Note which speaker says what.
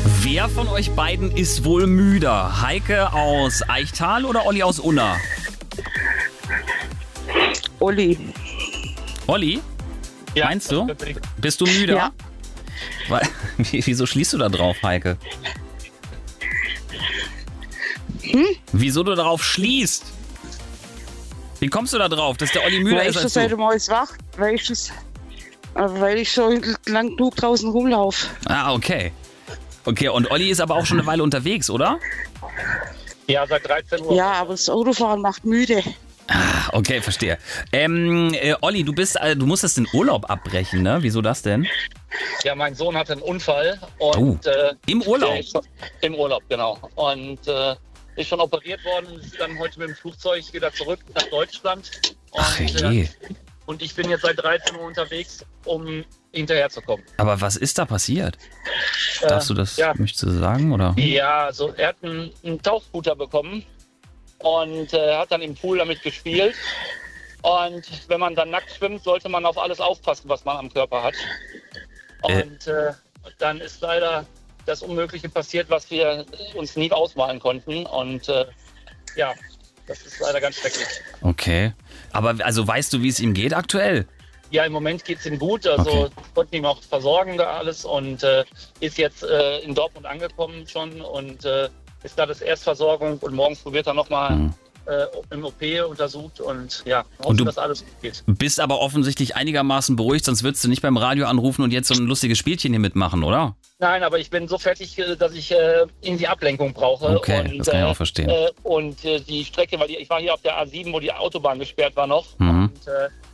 Speaker 1: Wer von euch beiden ist wohl müder? Heike aus Eichtal oder Olli aus Unna?
Speaker 2: Olli.
Speaker 1: Olli?
Speaker 3: Ja,
Speaker 1: Meinst du? Bist du müde?
Speaker 2: Ja.
Speaker 1: Wieso schließt du da drauf, Heike? Wieso du darauf schließt? Wie kommst du da drauf, dass der Olli müder ist als du?
Speaker 2: Weil ich heute wach, weil ich schon lang genug draußen rumlaufe.
Speaker 1: Ah, okay. Okay, und Olli ist aber auch schon eine Weile unterwegs, oder?
Speaker 3: Ja, seit 13 Uhr.
Speaker 2: Ja, aber das Autofahren macht müde.
Speaker 1: Ah, okay, verstehe. Olli, du musstest den Urlaub abbrechen, ne? Wieso das denn?
Speaker 3: Ja, mein Sohn hatte einen Unfall. Und,
Speaker 1: im Urlaub?
Speaker 3: Im Urlaub, genau. Und ist schon operiert worden und ist dann heute mit dem Flugzeug wieder zurück nach Deutschland. Und,
Speaker 1: Ach je.
Speaker 3: Und ich bin jetzt seit 13 Uhr unterwegs, um hinterherzukommen.
Speaker 1: Aber was ist da passiert? Darfst du das, möchtest du sagen, oder?
Speaker 3: Ja, also er hat einen Tauchscooter bekommen und hat dann im Pool damit gespielt. Und wenn man dann nackt schwimmt, sollte man auf alles aufpassen, was man am Körper hat. Und dann ist leider das Unmögliche passiert, was wir uns nie ausmalen konnten. Und das ist leider ganz schrecklich.
Speaker 1: Okay. Aber also weißt du, wie es ihm geht aktuell?
Speaker 3: Ja, im Moment geht es ihm gut. Also konnten ihn auch versorgen da alles und ist jetzt in Dortmund angekommen schon und ist da das Erstversorgung und morgen wird er nochmal im OP untersucht und hoffen, dass alles gut geht.
Speaker 1: Bist aber offensichtlich einigermaßen beruhigt, sonst würdest du nicht beim Radio anrufen und jetzt so ein lustiges Spielchen hier mitmachen, oder?
Speaker 3: Nein, aber ich bin so fertig, dass ich irgendwie Ablenkung brauche.
Speaker 1: Okay, und, das kann ich auch verstehen.
Speaker 3: Und die Strecke, weil ich war hier auf der A7, wo die Autobahn gesperrt war noch.
Speaker 1: Mhm.
Speaker 3: Und